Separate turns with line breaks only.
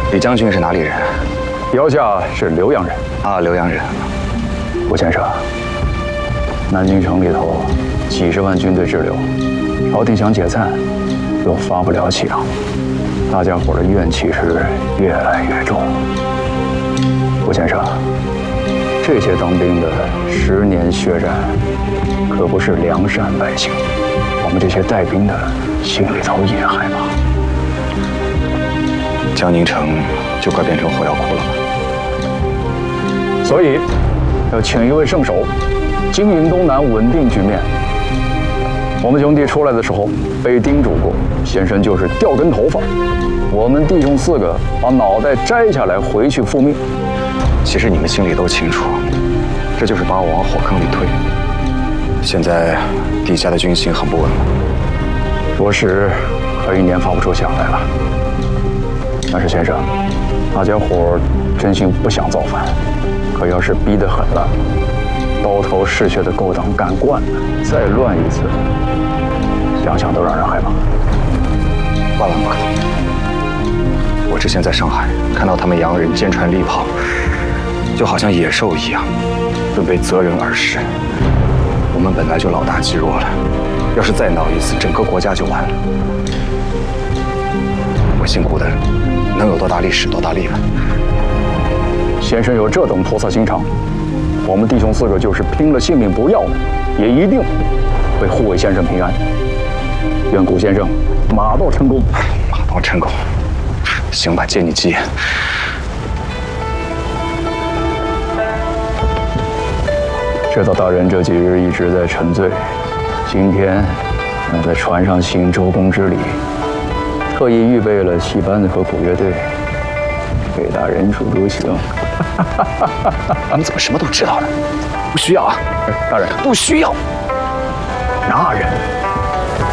李将军是哪里人？
姚家是浏阳人。
啊，浏阳人。
吴先生，南京城里头几十万军队滞留，朝廷想解散，又发不了饷，大家伙的怨气是越来越重。吴先生，这些当兵的10年血战，可不是良善百姓，我们这些带兵的心里头也害怕。
江宁城就快变成火药库了吧？
所以要请一位圣手，经营东南，稳定局面。我们兄弟出来的时候被叮嘱过，先生就是掉根头发，我们弟兄4个把脑袋摘下来回去复命。
其实你们心里都清楚，这就是把我往火坑里推。现在底下的军心很不稳，
着实可1年发不出饷来了。但是先生，大家伙真心不想造反，可要是逼得狠了，刀头嗜血的勾当干惯了，再乱一次，想想都让人害怕。
万万不可能！我之前在上海看到他们洋人坚船利炮，就好像野兽一样，准备择人而食。我们本来就老大欺弱了，要是再闹一次，整个国家就完了。我姓顾的，能有多大力使多大力吧。
先生有这等菩萨心肠，我们弟兄4个就是拼了性命不要的，也一定会护卫先生平安。愿顾先生马到成功。
马到成功，行吧，借你吉言。
知道大人这几日一直在沉醉，今天能在船上行周公之礼，特意预备了戏班子和鼓乐队，给大人助助兴。
你怎么什么都知道呢？不需要啊，
大人
不需要。
那人。